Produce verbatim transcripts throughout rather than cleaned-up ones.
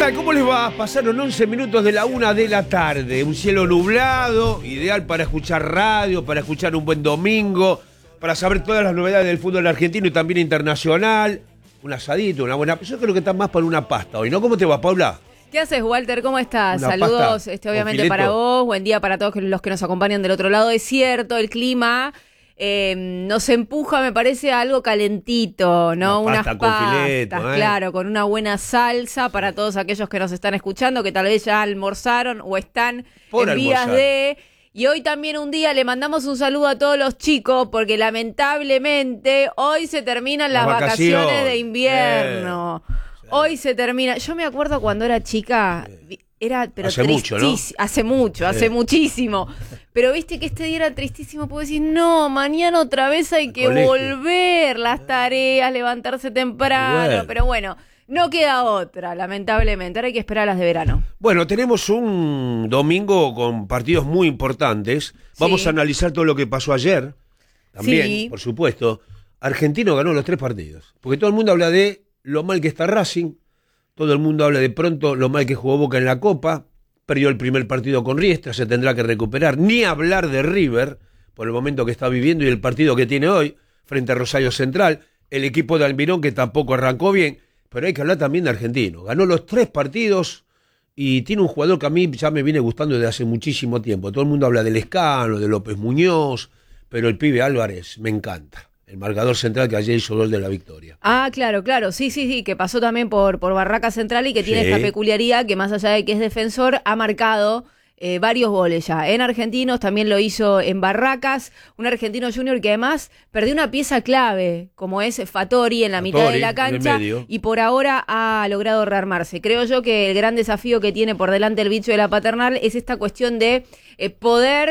tal? ¿Cómo les va? Pasaron once minutos de la una de la tarde. Un cielo nublado, ideal para escuchar radio, para escuchar un buen domingo, para saber todas las novedades del fútbol argentino y también internacional. Un asadito, una buena... Yo creo que está más para una pasta hoy, ¿no? ¿Cómo te va, Paula? ¿Qué haces, Walter? ¿Cómo estás? Una Saludos, este, obviamente, fileto. para vos. Buen día para todos los que nos acompañan del otro lado. Es cierto, el clima eh, nos empuja, me parece, a algo calentito, ¿no? Una Unas pasta con pastas, fileto, ¿eh? claro, con una buena salsa para todos aquellos que nos están escuchando, que tal vez ya almorzaron o están Por en vías almorzar. de... Y hoy también un día le mandamos un saludo a todos los chicos, porque lamentablemente hoy se terminan las, Las vacaciones. vacaciones de invierno. Eh, Hoy se termina. Yo me acuerdo cuando era chica, era pero Hace mucho, ¿no? tristis- Hace mucho, hace Eh. muchísimo. Pero viste que este día era tristísimo, puedo decir, no, mañana otra vez hay que colegio. volver, las tareas, levantarse temprano, Bueno. pero bueno, no queda otra, lamentablemente. Ahora hay que esperar a las de verano. Bueno, tenemos un domingo con partidos muy importantes. Vamos Sí. a analizar todo lo que pasó ayer. También, Sí. por supuesto. Argentino ganó los tres partidos. Porque todo el mundo habla de lo mal que está Racing. Todo el mundo habla de pronto lo mal que jugó Boca en la Copa. Perdió el primer partido con Riestra, se tendrá que recuperar. Ni hablar de River, por el momento que está viviendo y el partido que tiene hoy, frente a Rosario Central. El equipo de Almirón, que tampoco arrancó bien. Pero hay que hablar también de Argentino. Ganó los tres partidos y tiene un jugador que a mí ya me viene gustando desde hace muchísimo tiempo. Todo el mundo habla de Lescano, de López Muñoz, pero el pibe Álvarez me encanta. El marcador central que ayer hizo gol de la victoria. Ah, claro, claro, sí, sí, sí, que pasó también por, por Barraca Central y que tiene Sí. esta peculiaridad que más allá de que es defensor, ha marcado eh, varios goles ya. En Argentinos también lo hizo en Barracas, un argentino junior que además perdió una pieza clave, como es Fattori en la mitad Fattori, de la en el cancha, medio. y por ahora ha logrado rearmarse. Creo yo que el gran desafío que tiene por delante el bicho de la Paternal es esta cuestión de eh, poder...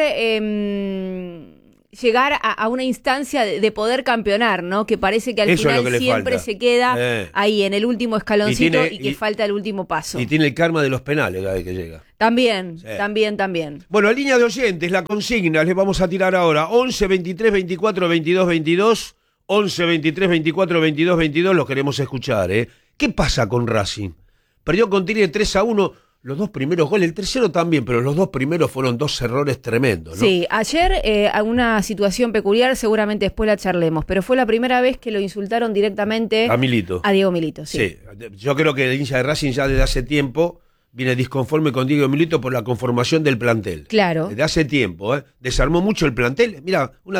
Eh, llegar a, a una instancia de, de poder campeonar, ¿no? Que parece que al Eso es lo final que le siempre falta. se queda Eh. ahí en el último escaloncito Y y, tiene- que y- falta el último paso. Y tiene el karma de los penales cada vez que llega. También, Sí. también, también. Bueno, línea de oyentes, la consigna, les vamos a tirar ahora. once, veintitrés, veinticuatro, veintidós, veintidós. once, veintitrés, veinticuatro, veintidós, veintidós. Los queremos escuchar, ¿eh? ¿Qué pasa con Racing? Perdió con Tigre tres a uno. Los dos primeros goles, el tercero también, pero los dos primeros fueron dos errores tremendos, ¿no? Sí, ayer eh, a una situación peculiar, seguramente después la charlemos, pero fue la primera vez que lo insultaron directamente A Milito. a Diego Milito. Sí. Sí, yo creo que el hincha de Racing ya desde hace tiempo viene disconforme con Diego Milito por la conformación del plantel. Claro. Desde hace tiempo, ¿eh? Desarmó mucho el plantel. Mira, una